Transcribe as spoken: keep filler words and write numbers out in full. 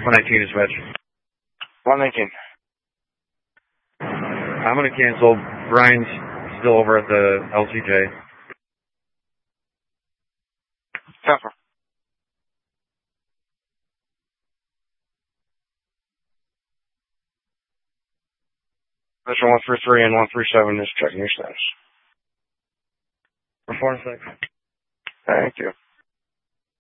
one nineteen is Reg. one nineteen. I'm going to cancel. Brian's still over at the L C J. Cancel. Mission one three three and one three seven is checking your status. Four and six. Thank you.